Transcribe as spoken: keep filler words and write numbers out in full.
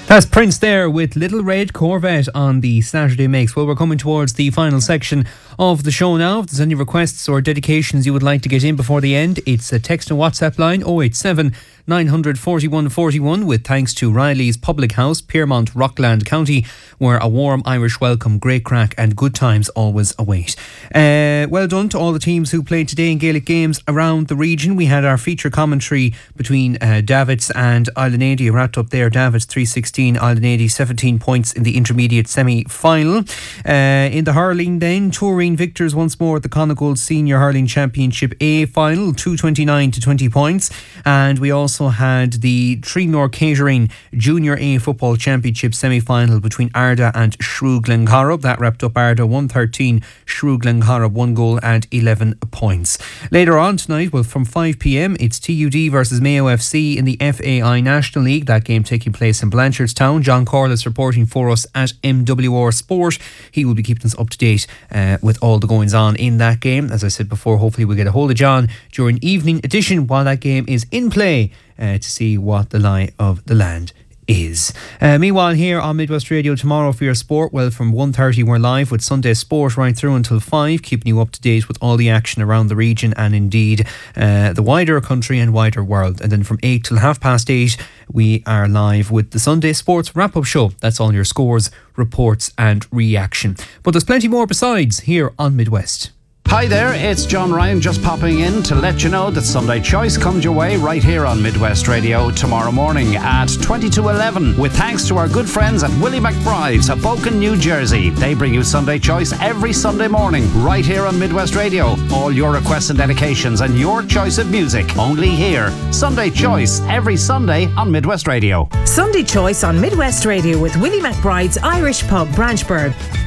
That's Prince there with Little Red Corvette on the Saturday Mix. Well, we're coming towards the final section of the show now. If there's any requests or dedications you would like to get in before the end, it's a text and WhatsApp line oh eight seven, nine four one, four one, with thanks to Riley's Public House, Piermont, Rockland County, where a warm Irish welcome, great crack and good times always await. Uh, well done to all the teams who played today in Gaelic games around the region. We had our feature commentary between uh, Davits and Islandady wrapped up there. Davits three sixteen, Islandady seventeen points in the intermediate semi-final. Uh, in the hurling then, Turin victors once more at the Connagold Senior Hurling Championship A final, two twenty-nine to twenty points. And we also had the Trinor Catering Junior A Football Championship semi-final between Arda and Shrewd Glencorrib. That wrapped up Arda one thirteen, Shrewd Glencorrib one goal and eleven points. Later on tonight, well, from five p.m, it's T U D versus Mayo F C in the F A I National League. That game taking place in Blanchardstown. John Corliss reporting for us at M W R Sport. He will be keeping us up to date uh, with all the goings on in that game. As I said before, hopefully we'll get a hold of John during evening edition while that game is in play uh, to see what the lie of the land is. Uh, meanwhile, here on Midwest Radio tomorrow for your sport, well, from one thirty we're live with Sunday Sport right through until five, keeping you up to date with all the action around the region and indeed uh, the wider country and wider world. And then from eight till half past eight we are live with the Sunday Sports wrap-up show. That's all your scores, reports and reaction. But there's plenty more besides here on Midwest. Hi there, it's John Ryan just popping in to let you know that Sunday Choice comes your way right here on Midwest Radio tomorrow morning at twenty to eleven, with thanks to our good friends at Willie McBride's of Boken, New Jersey. They bring you Sunday Choice every Sunday morning right here on Midwest Radio. All your requests and dedications and your choice of music only here. Sunday Choice every Sunday on Midwest Radio. Sunday Choice on Midwest Radio with Willie McBride's Irish Pub, Branchburg.